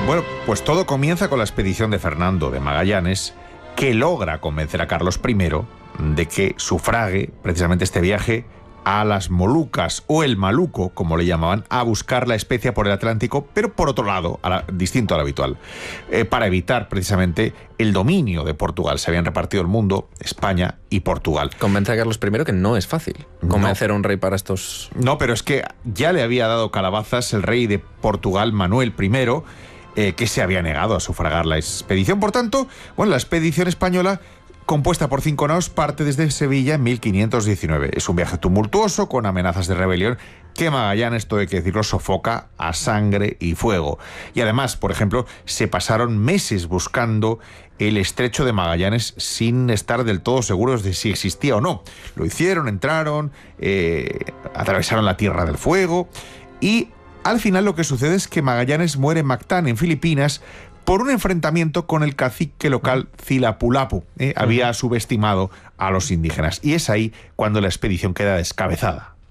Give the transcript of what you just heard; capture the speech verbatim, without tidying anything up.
Bueno, pues todo comienza con la expedición de Fernando de Magallanes, que logra convencer a Carlos primero de que sufrague precisamente este viaje a las Molucas, o el Maluco, como le llamaban, a buscar la especia por el Atlántico, pero por otro lado, a la, distinto al habitual, eh, para evitar precisamente el dominio de Portugal. Se habían repartido el mundo, España y Portugal. Convence a Carlos primero que no es fácil convencer no. a un rey para estos... No, pero es que ya le había dado calabazas el rey de Portugal, Manuel primero, eh, que se había negado a sufragar la expedición. Por tanto, bueno, la expedición española, compuesta por cinco naos, parte desde Sevilla en mil quinientos diecinueve. Es un viaje tumultuoso, con amenazas de rebelión, que Magallanes, todo hay que decirlo, sofoca a sangre y fuego. Y además, por ejemplo, se pasaron meses buscando el estrecho de Magallanes sin estar del todo seguros de si existía o no. Lo hicieron, entraron, eh, atravesaron la Tierra del Fuego, y al final lo que sucede es que Magallanes muere en Mactán, en Filipinas, por un enfrentamiento con el cacique local Cilapulapu. ¿eh? Había subestimado a los indígenas. Y es ahí cuando la expedición queda descabezada.